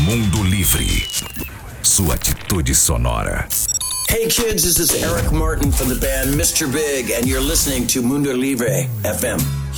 Mundo Livre. Sua atitude sonora. Hey kids, this is Eric Martin from the band Mr. Big, and you're listening to Mundo Livre FM.